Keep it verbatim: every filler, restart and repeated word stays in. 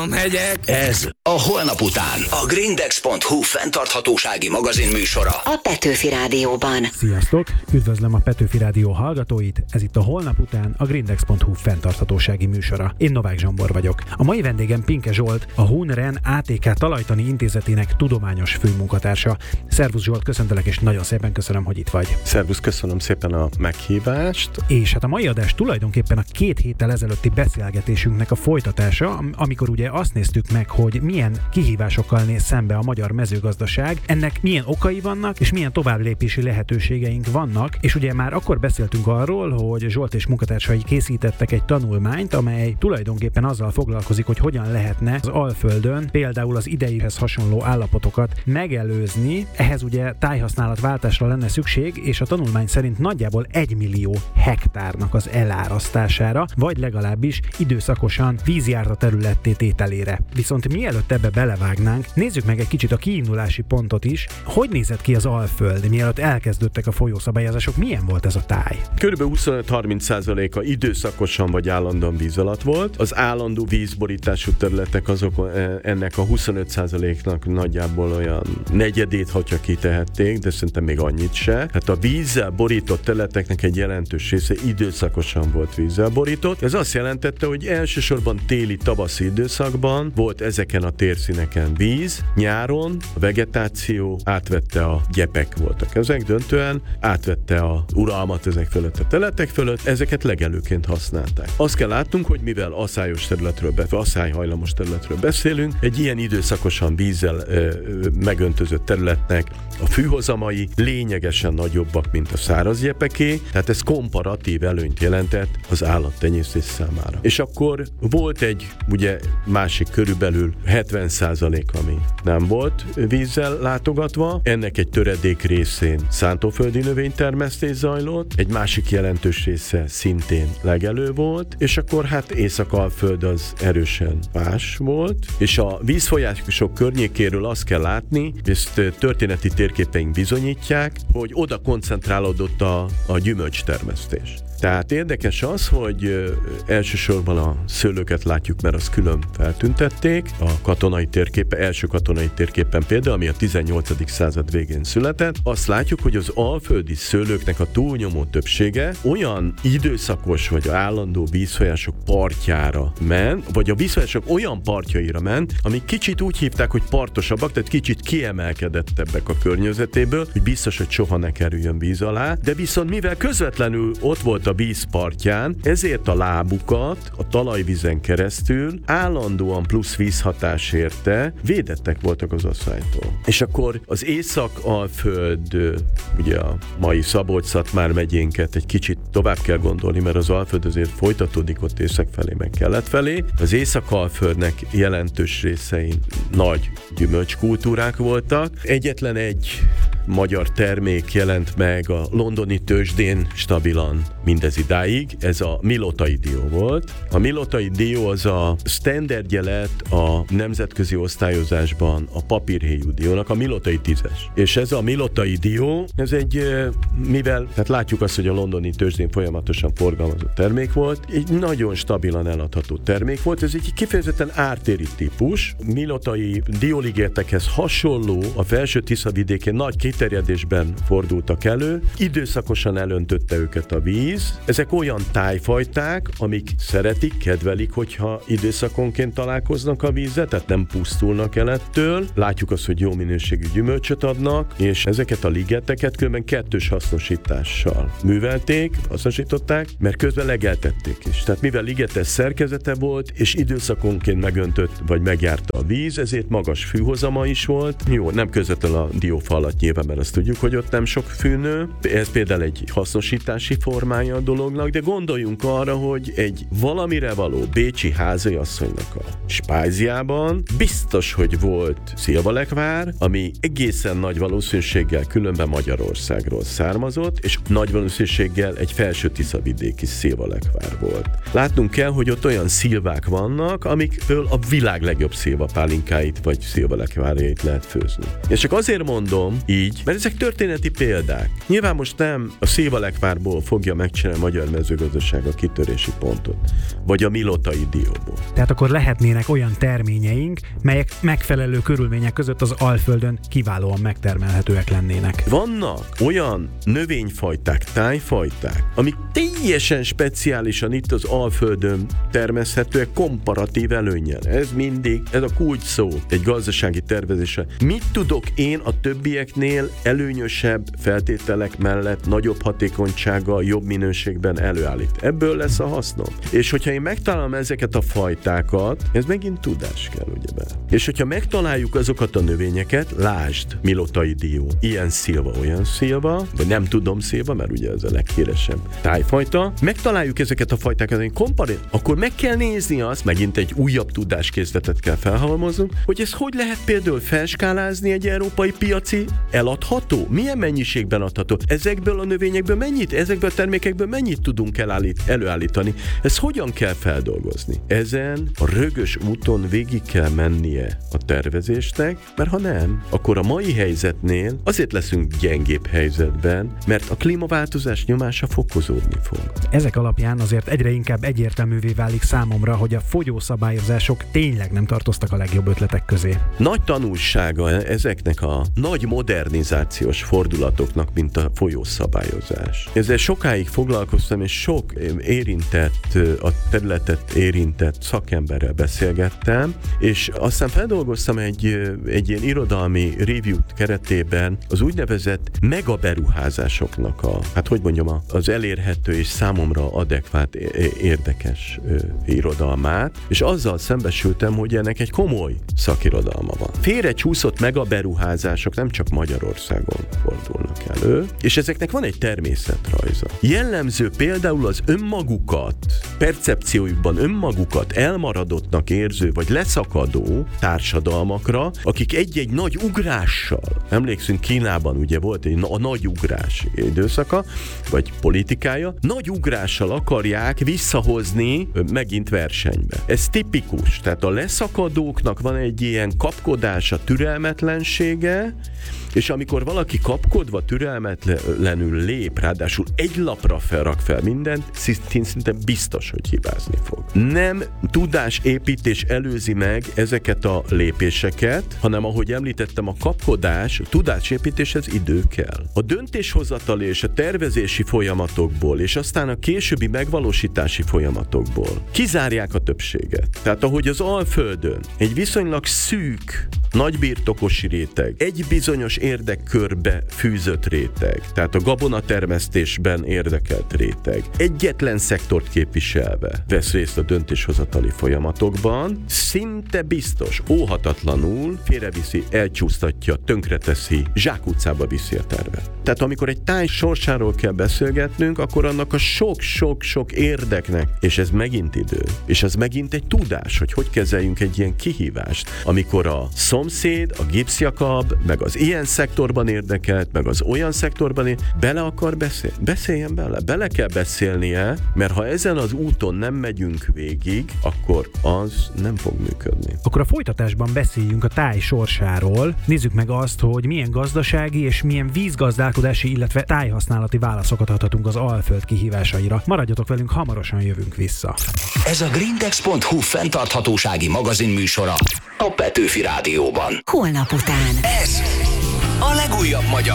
Megyek. Ez a Holnap után. A Grindex pont hu fenntarthatósági magazin műsora. A Petőfi Rádióban. Sziasztok! Üdvözlöm a Petőfi Rádió hallgatóit. Ez itt a Holnap után a Grindex pont hu fenntarthatósági műsora. Én Novák Zsombor vagyok. A mai vendégem Pinke Zsolt, a Hunren á té ká Talajtani Intézetének tudományos főmunkatársa. Szervusz Zsolt, köszöntelek, és nagyon szépen köszönöm, hogy itt vagy. Szervusz, köszönöm szépen a meghívást. És hát a mai adás tulajdonképpen a két héttel ezelőtti beszélgetésünknek a folytatása, amikor ugye azt néztük meg, hogy milyen kihívásokkal néz szembe a magyar mezőgazdaság, ennek milyen okai vannak, és milyen továbblépési lehetőségeink vannak, és ugye már akkor beszéltünk arról, hogy Zsolt és munkatársai készítettek egy tanulmányt, amely tulajdonképpen azzal foglalkozik, hogy hogyan lehetne az Alföldön például az ideihez hasonló állapotokat megelőzni. Ehhez ugye tájhasználatváltásra lenne szükség, és a tanulmány szerint nagyjából egy millió hektárnak az elárasztására, vagy legalábbis időszakosan vízjárta területté tételére. Viszont mielőtt ebbe belevágnánk, nézzük meg egy kicsit a kiindulási pontot is. Hogy nézett ki az Alföld, mielőtt elkezdődtek a folyószabályozások? Milyen volt ez a táj? Körülbelül huszonöt-harminc százaléka időszakosan vagy állandóan víz alatt volt. Az állandó vízborítású területek azok ennek a huszonöt százaléknak nagyjából olyan negyedét, hogyha kitehették, de szerintem még annyit se. Hát a vízzel borított területeknek egy jelentős része időszakosan volt vízzel borított. Ez azt jelentette, hogy elsősorban téli, tavaszi időszakban volt ezeken a térszíneken víz, nyáron a vegetáció átvette a gyepek voltak ezek döntően, átvette a uralmat ezek fölött a területek fölött, ezeket legelőként használták. Azt kell látnunk, hogy mivel aszályos területről, asszályhajlamos területről beszélünk, egy ilyen időszakosan vízzel ö, megöntözött területnek a fűhozamai lényegesen nagyobbak, mint a száraz gyepeké, tehát ez komparatív előnyt jelentett az állattenyésztés számára. És akkor volt egy, ugye másik körülbelül hetven százalék, ami nem volt vízzel látogatva, ennek egy töredék részén szántóföldi növénytermesztés zajlott, egy másik jelentős része szintén legelő volt, és akkor hát Észak-Alföld az erősen más volt, és a vízfolyások környékéről azt kell látni, ezt történeti térképeink bizonyítják, hogy oda koncentrálódott a, a gyümölcstermesztés. Tehát érdekes az, hogy ö, elsősorban a szőlőket látjuk, mert azt külön feltüntették. A katonai térképe, első katonai térképen például, ami a tizennyolcadik század végén született, azt látjuk, hogy az alföldi szőlőknek a túlnyomó többsége olyan időszakos vagy állandó vízfolyások partjára ment, vagy a vízfolyások olyan partjaira ment, amik kicsit úgy hívták, hogy partosabbak, tehát kicsit kiemelkedettebbek a környezetéből, hogy biztos, hogy soha ne kerüljön víz alá, de viszont mivel közvetlenül ott volt a vízpartján, ezért a lábukat a talajvízen keresztül állandóan plusz vízhatás érte, védettek voltak az asszálytól. És akkor az Észak-Alföld, ugye a mai Szabolcs-Szatmár megyénket egy kicsit tovább kell gondolni, mert az Alföld azért folytatódik ott észak felé, meg kelet felé. Az Észak-Alföldnek jelentős részein nagy gyümölcskultúrák voltak. Egyetlen egy magyar termék jelent meg a londoni tőzsdén stabilan mindez idáig, ez a milotai dió volt. A milotai dió az a standardje lett a nemzetközi osztályozásban a papírhéjú diónak, a milotai tízes. És ez a milotai dió, ez egy, mivel, tehát látjuk azt, hogy a londoni tőzsdén folyamatosan forgalmazott termék volt, egy nagyon stabilan eladható termék volt, ez egy kifejezetten ártéri típus. Milotai dióligértekhez hasonló a felső Tisza-vidékén nagy kiterjedésben fordultak elő, időszakosan elöntötte őket a víz. Ezek olyan tájfajták, amik szeretik, kedvelik, hogyha időszakonként találkoznak a vízzel, tehát nem pusztulnak el ettől. Látjuk azt, hogy jó minőségű gyümölcsöt adnak, és ezeket a ligeteket különben kettős hasznosítással művelték, hasznosították, mert közben legeltették is. Tehát mivel ligetes szerkezete volt, és időszakonként megöntött, vagy megjárta a víz, ezért magas fűhozama is volt. Jó, nem közvetlenül a diófa alatt nyilván, mert azt tudjuk, hogy ott nem sok fűnő. Ez például egy hasznosítási formája a dolognak, de gondoljunk arra, hogy egy valamire való bécsi háziasszonynak a spájziában biztos, hogy volt szilvalekvár, ami egészen nagy valószínűséggel különben Magyarországról származott, és nagy valószínűséggel egy felső tiszavidéki szilvalekvár volt. Látnunk kell, hogy ott olyan szilvák vannak, amikből a világ legjobb szilvapálinkáit vagy szilvalekvárjait lehet főzni. És csak azért mondom így, így, mert ezek történeti példák. Nyilván most nem a szilvalekvárból fogja megcsinálni a magyar mezőgazdaság a kitörési pontot, vagy a milotai dióból. Tehát akkor lehetnének olyan terményeink, melyek megfelelő körülmények között az Alföldön kiválóan megtermelhetőek lennének. Vannak olyan növényfajták, tájfajták, amik teljesen speciálisan itt az Alföldön termeszthetőek komparatív előnnyel. Ez mindig, ez a kulcs szó egy gazdasági tervezésre. Mit tudok én a többieknél előnyösebb feltételek mellett nagyobb hatékonysággal, jobb minőségben előállít? Ebből lesz a hasznom. És hogyha én megtalálom ezeket a fajtákat, ez megint tudás kell, ugyebár. És hogyha megtaláljuk azokat a növényeket, lásd, milotai dió, ilyen szilva, olyan szilva, vagy nem tudom szilva, mert ugye ez a leghíresebb tájfajta, megtaláljuk ezeket a fajtákat, én kompari, akkor meg kell nézni azt, megint egy újabb tudáskészletet kell felhalmoznunk, hogy ez hogy lehet például felskálázni egy európai piaci eladható? Milyen mennyiségben adható? Ezekből a növényekből mennyit, ezekből a termékekből mennyit tudunk elállít, előállítani? Ezt hogyan kell feldolgozni? Ezen a rögös úton végig kell mennie a tervezésnek, mert ha nem, akkor a mai helyzetnél azért leszünk gyengébb helyzetben, mert a klímaváltozás nyomása fokozódni fog. Ezek alapján azért egyre inkább egyértelművé válik számomra, hogy a fogyószabályozások tényleg nem tartoztak a legjobb ötletek közé. Nagy tanulsága ezeknek a nagy modernizációs fordulatoknak, mint a folyószabályozás. Ezzel sokáig foglalkoztam, és sok érintett, a területet érintett szakemberrel beszélgettem, és aztán feldolgoztam egy, egy ilyen irodalmi review keretében az úgynevezett megaberuházásoknak a, hát hogy mondjam, az elérhető és számomra adekvát, érdekes irodalmát, és azzal szembesültem, hogy ennek egy komoly szakirodalma van. Félrecsúszott megaberuházások nem csak Magyarországon fordulnak elő, és ezeknek van egy természetrajza. Jellemző például az önmagukat, percepciójukban önmagukat elmaradottnak érző vagy leszakadó társadalmakra, akik egy-egy nagy ugrással, emlékszünk, Kínában ugye volt egy a nagy ugrás időszaka, vagy politikája, nagy ugrással akarják visszahozni megint versenybe. Ez tipikus, tehát a leszakadóknak van egy ilyen kapkodása, türelmetlensége, és amikor valaki kapkodva türelmetlenül lép, ráadásul egy lapra felrak fel mindent, szinte biztos, hogy hibázni fog. Nem tudásépítés előzi meg ezeket a lépéseket, hanem ahogy említettem, a kapkodás, a tudásépítéshez idő kell. A döntéshozatali és a tervezési folyamatokból, és aztán a későbbi megvalósítási folyamatokból kizárják a többséget. Tehát ahogy az Alföldön egy viszonylag szűk, nagybirtokosi réteg, egy bizonyos érdekkörbe fűzött réteg, tehát a gabonatermesztésben érdekelt réteg, egyetlen szektort képviselve vesz részt a döntéshozatali folyamatokban, szinte biztos, óhatatlanul félreviszi, elcsúsztatja, tönkreteszi, zsákutcába viszi a tervet. Tehát amikor egy táj sorsáról kell beszélgetnünk, akkor annak a sok-sok-sok érdeknek, és ez megint idő, és ez megint egy tudás, hogy hogy kezeljünk egy ilyen kihívást, amikor a szomszéd, a gipszjakab, meg az ilyen szektorban érdekelt, meg az olyan szektorban érdekelt, bele akar beszélni. Beszéljen bele. Bele kell beszélnie, mert ha ezen az úton nem megyünk végig, akkor az nem fog működni. Akkor a folytatásban beszéljünk a táj sorsáról. Nézzük meg azt, hogy milyen gazdasági és milyen vízgazdálkodási, illetve tájhasználati válaszokat adhatunk az Alföld kihívásaira. Maradjatok velünk, hamarosan jövünk vissza. Ez a grindex pont hu fenntarthatósági magazin műsora a Petőfi Rádióban. Holnap után. Ez a legújabb magyar